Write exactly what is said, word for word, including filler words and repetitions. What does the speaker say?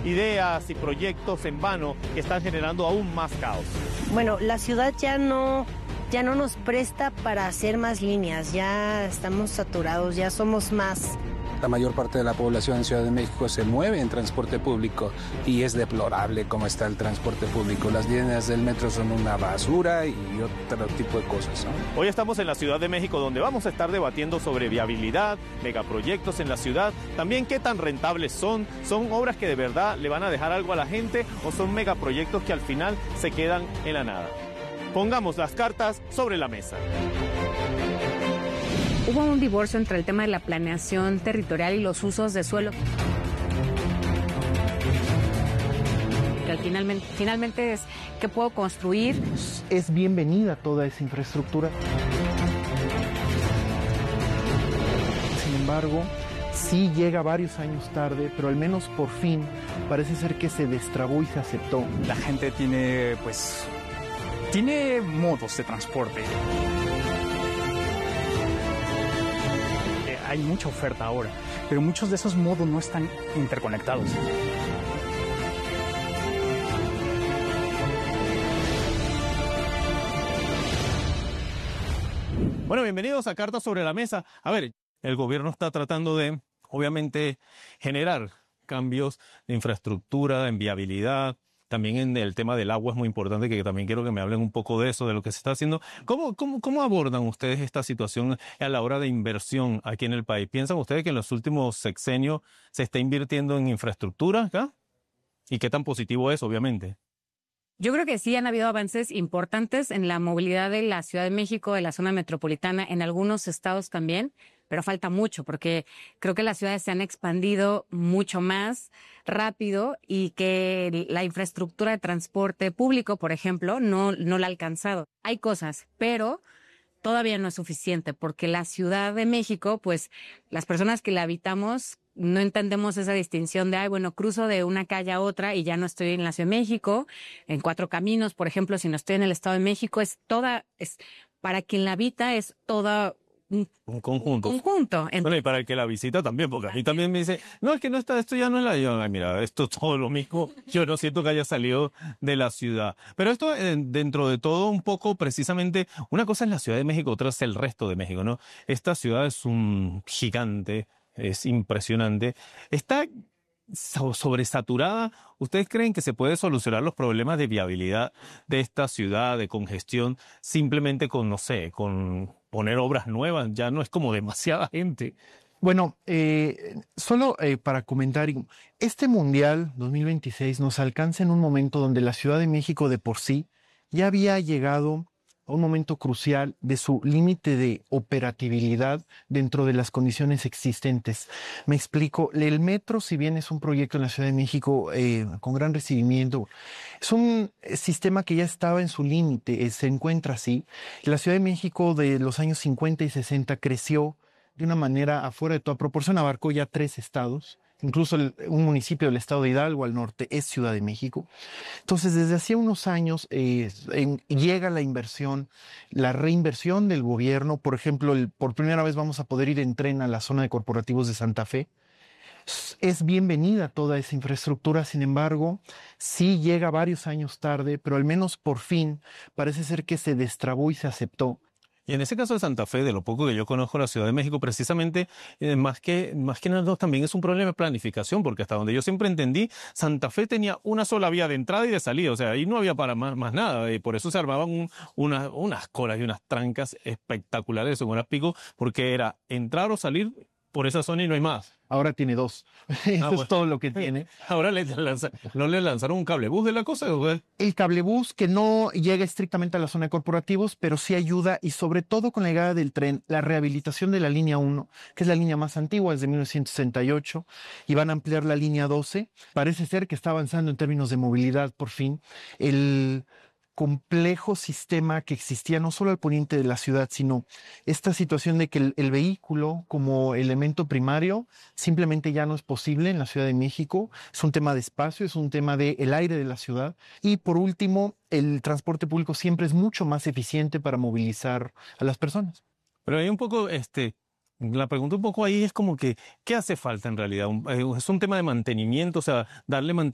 ideas y proyectos en vano que están generando aún más caos. Bueno, la ciudad ya no, ya no nos presta para hacer más líneas, ya estamos saturados, ya somos más. La mayor parte de la población en Ciudad de México se mueve en transporte público y es deplorable cómo está el transporte público. Las líneas del metro son una basura y otro tipo de cosas, ¿no? Hoy estamos en la Ciudad de México, donde vamos a estar debatiendo sobre viabilidad, megaproyectos en la ciudad, también qué tan rentables son, son obras que de verdad le van a dejar algo a la gente o son megaproyectos que al final se quedan en la nada. Pongamos las cartas sobre la mesa. Hubo un divorcio entre el tema de la planeación territorial y los usos de suelo. Que al finalmente, finalmente es qué puedo construir. Es bienvenida toda esa infraestructura. Sin embargo, sí llega varios años tarde, pero al menos por fin parece ser que se destrabó y se aceptó. La gente tiene, pues, tiene modos de transporte. Hay mucha oferta ahora, pero muchos de esos modos no están interconectados. Bueno, bienvenidos a Cartas sobre la Mesa. A ver, el gobierno está tratando de, obviamente, generar cambios de infraestructura, en viabilidad. También en el tema del agua es muy importante, que también quiero que me hablen un poco de eso, de lo que se está haciendo. ¿Cómo, cómo, cómo abordan ustedes esta situación a la hora de inversión aquí en el país? ¿Piensan ustedes que en los últimos sexenios se está invirtiendo en infraestructura acá? ¿Y qué tan positivo es, obviamente? Yo creo que sí han habido avances importantes en la movilidad de la Ciudad de México, de la zona metropolitana, en algunos estados también, pero falta mucho porque creo que las ciudades se han expandido mucho más rápido y que la infraestructura de transporte público, por ejemplo, no, no la ha alcanzado. Hay cosas, pero todavía no es suficiente porque la Ciudad de México, pues las personas que la habitamos no entendemos esa distinción de, ay, bueno, cruzo de una calle a otra y ya no estoy en la Ciudad de México, en Cuatro Caminos, por ejemplo, si no estoy en el Estado de México, es toda, es para quien la habita es toda un, un conjunto. conjunto. Entonces, bueno, y para el que la visita también, porque a mí también me dice, no, es que no está, esto ya no es la... Yo, ay, mira, esto es todo lo mismo, yo no siento que haya salido de la ciudad. Pero esto, eh, dentro de todo, un poco, precisamente, una cosa es la Ciudad de México, otra es el resto de México, ¿no? Esta ciudad es un gigante, es impresionante. Está sobresaturada. ¿Ustedes creen que se puede solucionar los problemas de viabilidad de esta ciudad, de congestión, simplemente con, no sé, con poner obras nuevas? Ya no es como demasiada gente. Bueno, eh, solo eh, para comentar, este Mundial dos mil veintiséis nos alcanza en un momento donde la Ciudad de México de por sí ya había llegado a un momento crucial de su límite de operatividad dentro de las condiciones existentes. Me explico, el metro, si bien es un proyecto en la Ciudad de México eh, con gran recibimiento, es un sistema que ya estaba en su límite, eh, se encuentra así. La Ciudad de México de los años cincuenta y sesenta creció de una manera afuera de toda proporción, abarcó ya tres estados. Incluso el, un municipio del estado de Hidalgo al norte es Ciudad de México. Entonces, desde hacía unos años eh, en, llega la inversión, la reinversión del gobierno. Por ejemplo, el, por primera vez vamos a poder ir en tren a la zona de corporativos de Santa Fe. Es bienvenida toda esa infraestructura, sin embargo, sí llega varios años tarde, pero al menos por fin parece ser que se destrabó y se aceptó. Y en ese caso de Santa Fe, de lo poco que yo conozco la Ciudad de México, precisamente, eh, más que más que nada también es un problema de planificación, porque hasta donde yo siempre entendí, Santa Fe tenía una sola vía de entrada y de salida, o sea, ahí no había para más, más nada, y por eso se armaban un, una, unas colas y unas trancas espectaculares en horas pico, porque era entrar o salir por esa zona y no hay más. Ahora tiene dos. Eso Ah, bueno. es todo lo que tiene. Ahora le lanza, ¿no le lanzaron un cablebús de la cosa? ¿O? El cablebús que no llega estrictamente a la zona de corporativos, pero sí ayuda, y sobre todo con la llegada del tren, la rehabilitación de la línea uno, que es la línea más antigua, es de mil novecientos sesenta y ocho, y van a ampliar la línea doce. Parece ser que está avanzando en términos de movilidad por fin. El complejo sistema que existía no solo al poniente de la ciudad, sino esta situación de que el, el vehículo como elemento primario simplemente ya no es posible en la Ciudad de México. Es un tema de espacio, es un tema del aire de la ciudad. Y por último, el transporte público siempre es mucho más eficiente para movilizar a las personas. Pero hay un poco, este, la pregunta un poco ahí es como que, ¿qué hace falta en realidad? ¿Es un tema de mantenimiento? O sea, darle mantenimiento